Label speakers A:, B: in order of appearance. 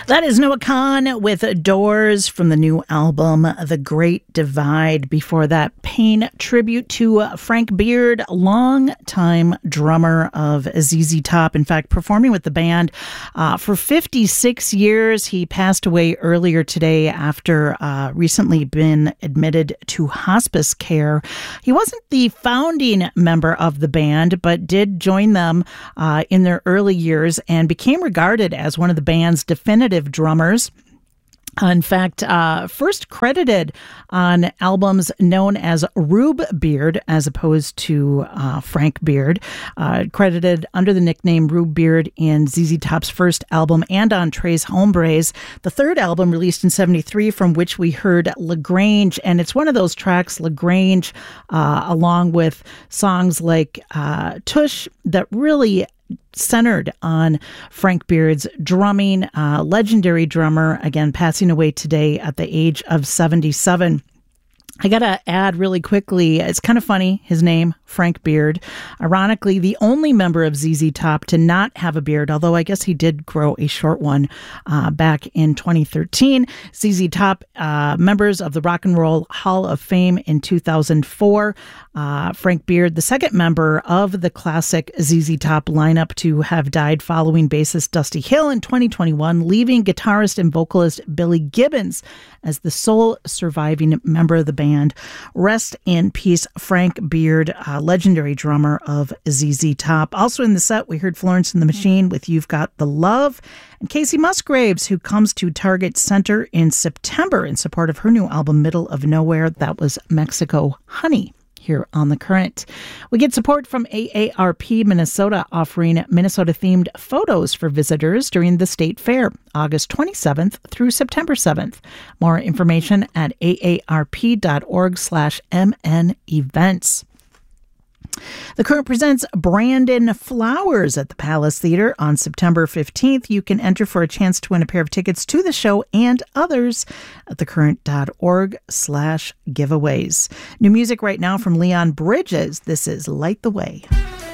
A: That is Noah Kahan with Doors from the new album, The Great Divide. Before that, Pain tribute to Frank Beard, longtime drummer of ZZ Top. In fact, performing with the band for 56 years. He passed away earlier today after recently been admitted to hospice care. He wasn't the founding member of the band, but did join them in their early years and became regarded as one of the band's definitive drummers. In fact, first credited on albums known as Rube Beard, as opposed to Frank Beard, credited under the nickname Rube Beard in ZZ Top's first album and on Tres Hombres, the third album released in 1973, from which we heard LaGrange. And it's one of those tracks, LaGrange, along with songs like Tush, that really centered on Frank Beard's drumming, legendary drummer, again, passing away today at the age of 77. I got to add really quickly, it's kind of funny, his name, Frank Beard. Ironically, the only member of ZZ Top to not have a beard, although I guess he did grow a short one back in 2013. ZZ Top, members of the Rock and Roll Hall of Fame in 2004. Frank Beard, the second member of the classic ZZ Top lineup to have died following bassist Dusty Hill in 2021, leaving guitarist and vocalist Billy Gibbons as the sole surviving member of the band. Rest in peace, Frank Beard, legendary drummer of ZZ Top. Also in the set, we heard Florence and the Machine with You've Got the Love, and Casey Musgraves, who comes to Target Center in September in support of her new album, Middle of Nowhere. That was Mexico Honey. Here on The Current. We get support from AARP Minnesota, offering Minnesota-themed photos for visitors during the State Fair, August 27th through September 7th. More information at aarp.org/MN events. The Current presents Brandon Flowers at the Palace Theater on September 15th. You can enter for a chance to win a pair of tickets to the show and others at thecurrent.org/giveaways. New music right now from Leon Bridges. This is Light the Way.